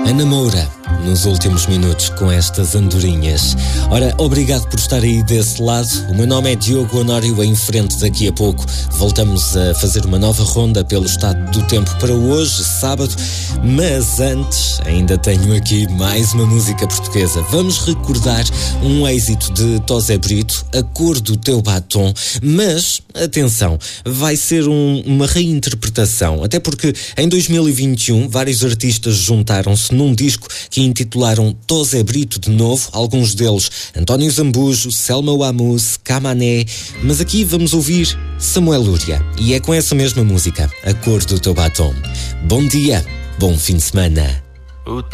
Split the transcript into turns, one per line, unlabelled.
Ana Moura, nos últimos minutos com estas andorinhas. Ora, obrigado por estar aí desse lado. O meu nome é Diogo Honório. Em frente, daqui a pouco voltamos a fazer uma nova ronda pelo estado do tempo para hoje, sábado. Mas antes, ainda tenho aqui mais uma música portuguesa. Vamos recordar um êxito de Tosé Brito, A Cor do Teu Batom. Mas, atenção, vai ser uma reinterpretação. Até porque em 2021 vários artistas juntaram-se num disco que intitularam Tosé Brito de novo, alguns deles António Zambujo, Selma Wamus, Camané, mas aqui vamos ouvir Samuel Lúria, e é com essa mesma música, A Cor do Teu Batom. Bom dia, bom fim de semana.